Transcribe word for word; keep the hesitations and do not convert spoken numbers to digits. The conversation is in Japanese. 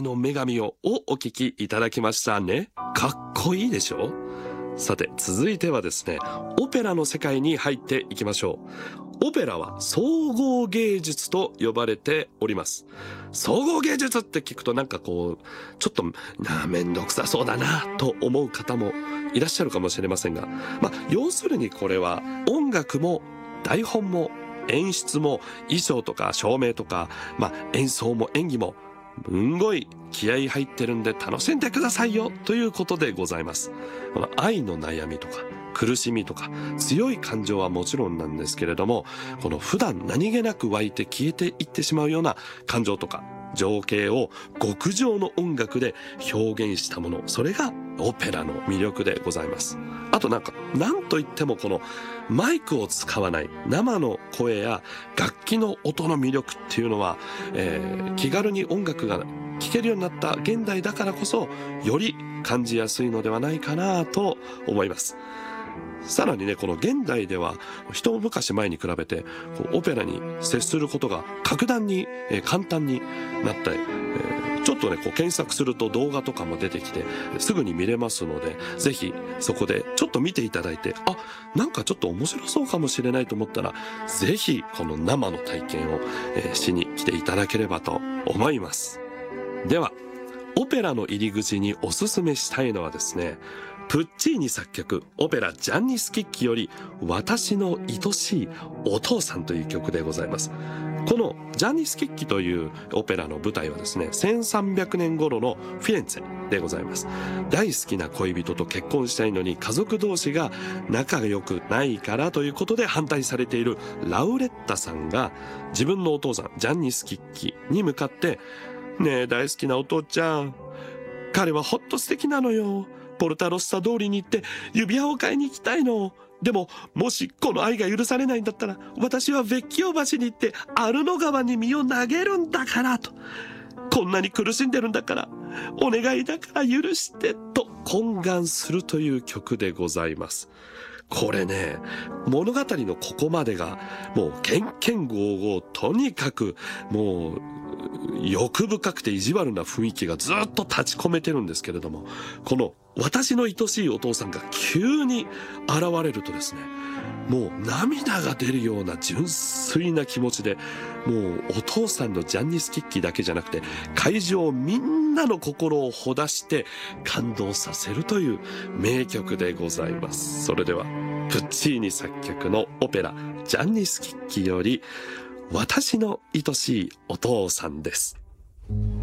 の女神ををお聴きいただきましたね。かっこいいでしょ。さて続いてはですね、オペラの世界に入っていきましょう。オペラは総合芸術と呼ばれております。総合芸術って聞くとなんかこうちょっとなめんどくさそうだなと思う方もいらっしゃるかもしれませんが、まあ要するにこれは音楽も台本も演出も衣装とか照明とか、まあ演奏も演技もすんごい気合い入ってるんで楽しんでくださいよということでございます。この愛の悩みとか苦しみとか強い感情はもちろんなんですけれども、この普段何気なく湧いて消えていってしまうような感情とか情景を極上の音楽で表現したもの、それがオペラの魅力でございます。あとなんかなんといってもこのマイクを使わない生の声や楽器の音の魅力っていうのは、えー、気軽に音楽が聴けるようになった現代だからこそより感じやすいのではないかなと思います。さらにね、この現代では一昔前に比べてこうオペラに接することが格段に、えー、簡単になったり、えー、ちょっとねこう検索すると動画とかも出てきてすぐに見れますので、ぜひそこでちょっと見ていただいて、あ、なんかちょっと面白そうかもしれないと思ったら、ぜひこの生の体験を、えー、しに来ていただければと思います。ではオペラの入り口におすすめしたいのはですね、プッチーニ作曲オペラジャンニ・スキッキより私の愛しいお父さんという曲でございます。このジャンニ・スキッキというオペラの舞台はですね、せんさんびゃくねん頃のフィレンツェでございます。大好きな恋人と結婚したいのに家族同士が仲良くないからということで反対されているラウレッタさんが自分のお父さんジャンニ・スキッキに向かって、ねえ大好きなお父ちゃん、彼はほっと素敵なのよ。ポルタロッサ通りに行って指輪を買いに行きたいの。でももしこの愛が許されないんだったら私はベッキオ橋に行ってアルノ川に身を投げるんだからと。こんなに苦しんでるんだからお願いだから許してと懇願するという曲でございます。これね、物語のここまでがもうけんけんごうごう、とにかくもう欲深くて意地悪な雰囲気がずっと立ち込めてるんですけれども、この私の愛しいお父さんが急に現れるとですね、もう涙が出るような純粋な気持ちで、もうお父さんのジャンニ・スキッキだけじゃなくて会場みんなの心をほだして感動させるという名曲でございます。それではプッチーニ作曲のオペラジャンニ・スキッキより私の愛しいお父さんです。